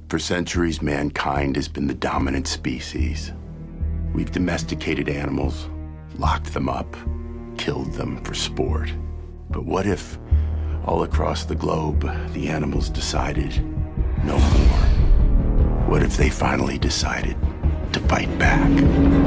For centuries, mankind has been the dominant species. We've domesticated animals, locked them up, killed them for sport. But what if, all across the globe, the animals decided no more? What if they finally decided to fight back?